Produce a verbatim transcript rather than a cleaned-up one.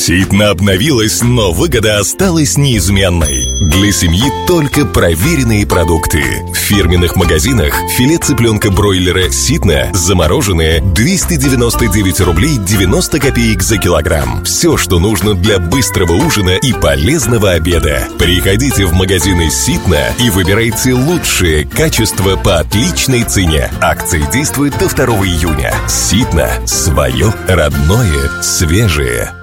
Ситно обновилась, но выгода осталась неизменной. Для семьи только проверенные продукты. В фирменных магазинах филе цыпленка бройлера Ситно замороженное двести девяносто девять рублей девяносто копеек за килограмм. Все, что нужно для быстрого ужина и полезного обеда. Приходите в магазины Ситно и выбирайте лучшее качество по отличной цене. Акция действует до второго июня. Ситно. Свое родное, свежее.